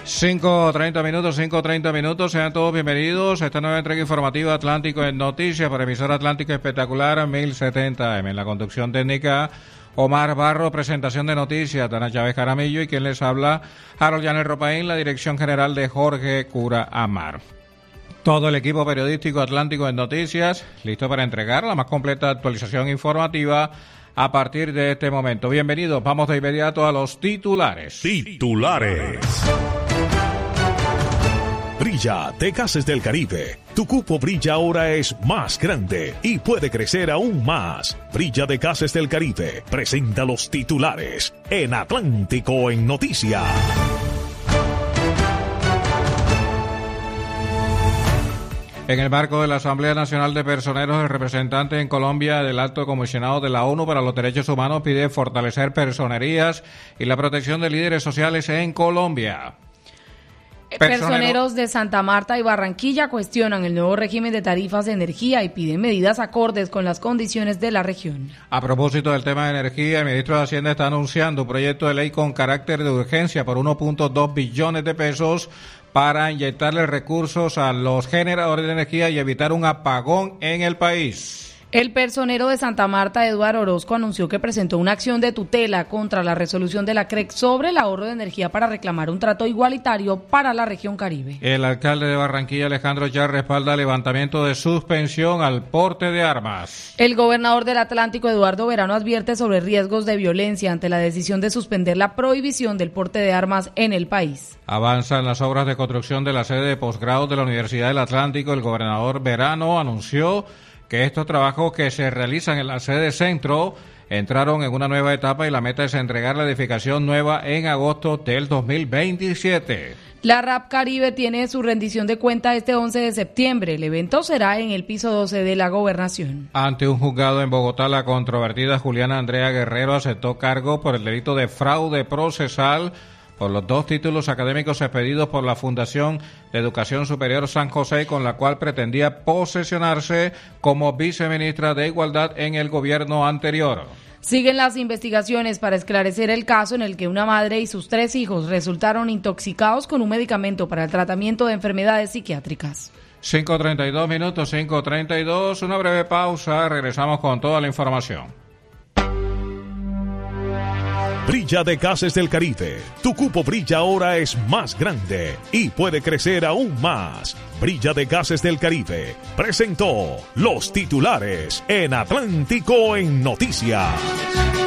5:30 minutos, sean todos bienvenidos a esta nueva entrega informativa Atlántico en Noticias por emisora Atlántico Espectacular 1070M. En la conducción técnica, Omar Barro, presentación de noticias, Dana Chávez Caramillo y quien les habla, Harold Yanel Ropaín, la dirección general de Jorge Cura Amar. Todo el equipo periodístico Atlántico en Noticias, listo para entregar la más completa actualización informativa a partir de este momento. Bienvenidos, vamos de inmediato a los titulares. Brilla de Gases del Caribe. Tu cupo Brilla ahora es más grande y puede crecer aún más. Brilla de Gases del Caribe presenta los titulares en Atlántico en Noticias. En el marco de la Asamblea Nacional de Personeros, el representante en Colombia del Alto Comisionado de la ONU para los Derechos Humanos pide fortalecer personerías y la protección de líderes sociales en Colombia. Personeros de Santa Marta y Barranquilla cuestionan el nuevo régimen de tarifas de energía y piden medidas acordes con las condiciones de la región. A propósito del tema de energía, el ministro de Hacienda está anunciando un proyecto de ley con carácter de urgencia por 1.2 billones de pesos para inyectarle recursos a los generadores de energía y evitar un apagón en el país. El personero de Santa Marta, Eduardo Orozco, anunció que presentó una acción de tutela contra la resolución de la CREC sobre el ahorro de energía para reclamar un trato igualitario para la región Caribe. El alcalde de Barranquilla, Alejandro Char, respalda el levantamiento de suspensión al porte de armas. El gobernador del Atlántico, Eduardo Verano, advierte sobre riesgos de violencia ante la decisión de suspender la prohibición del porte de armas en el país. Avanzan las obras de construcción de la sede de posgrado de la Universidad del Atlántico. El gobernador Verano anunció que estos trabajos que se realizan en la sede centro entraron en una nueva etapa y la meta es entregar la edificación nueva en agosto del 2027. La RAP Caribe tiene su rendición de cuenta este 11 de septiembre. El evento será en el piso 12 de la Gobernación. Ante un juzgado en Bogotá, la controvertida Juliana Andrea Guerrero aceptó cargo por el delito de fraude procesal por los 2 títulos académicos expedidos por la Fundación de Educación Superior San José, con la cual pretendía posesionarse como viceministra de Igualdad en el gobierno anterior. Siguen las investigaciones para esclarecer el caso en el que una madre y sus 3 hijos resultaron intoxicados con un medicamento para el tratamiento de enfermedades psiquiátricas. 5:32 minutos, 5:32, una breve pausa, regresamos con toda la información. Brilla de Gases del Caribe. Tu cupo Brilla ahora es más grande y puede crecer aún más. Brilla de Gases del Caribe presentó los titulares en Atlántico en Noticias.